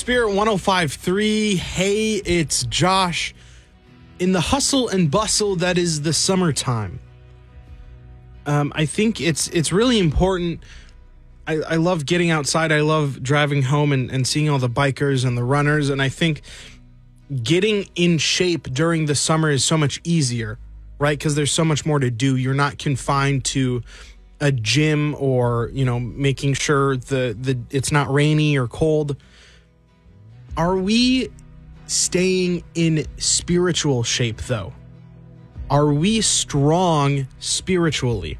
Spirit 105.3. Hey, it's Josh. In the hustle and bustle that is the summertime, I think it's really important. I love getting outside. I love driving home and seeing all the bikers and the runners. And I think getting in shape during the summer is so much easier, right? Because there's so much more to do. You're not confined to a gym or, making sure the it's not rainy or cold. Are we staying in spiritual shape, though? Are we strong spiritually?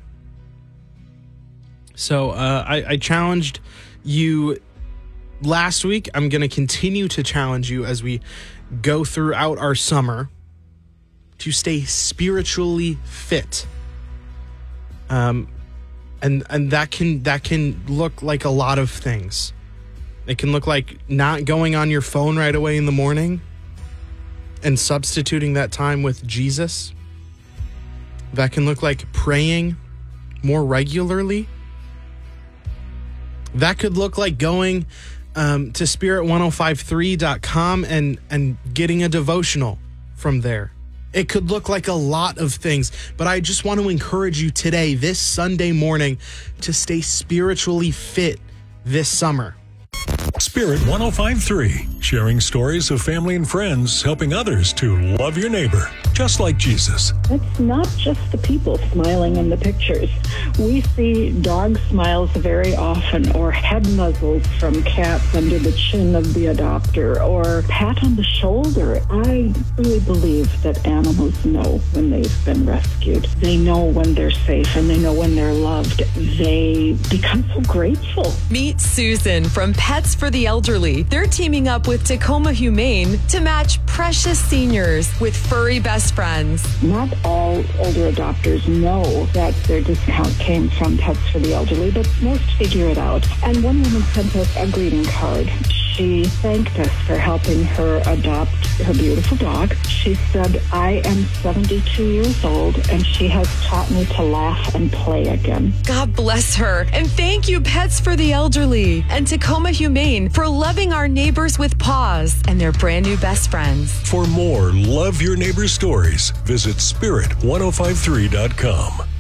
So I challenged you last week. I'm going to continue to challenge you as we go throughout our summer to stay spiritually fit. And that can look like a lot of things. It can look like not going on your phone right away in the morning and substituting that time with Jesus. That can look like praying more regularly. That could look like going to spirit1053.com and getting a devotional from there. It could look like a lot of things, but I just want to encourage you today, this Sunday morning, to stay spiritually fit this summer. Spirit 105.3, sharing stories of family and friends, helping others to love your neighbor, just like Jesus. It's not just the people smiling in the pictures. We see dog smiles very often, or head nuzzles from cats under the chin of the adopter, or pat on the shoulder. I really believe that animals know when they've been rescued. They know when they're safe, and they know when they're loved. They become so grateful. Meet Susan from Pets for the Elderly. They're teaming up with Tacoma Humane to match precious seniors with furry best friends. Not all older adopters know that their discount came from Pets for the Elderly, but most figure it out. And one woman sent us a greeting card. She thanked us for helping her adopt her beautiful dog. She said, I am 72 years old, and she has taught me to laugh and play again. God bless her. And thank you, Pets for the Elderly and Tacoma Humane, for loving our neighbors with paws and their brand new best friends. For more Love Your Neighbor stories, visit spirit1053.com.